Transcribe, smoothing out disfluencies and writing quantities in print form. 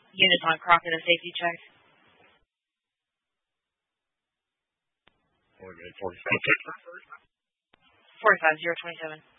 Units on Crockett, a safety check. 45. 45027.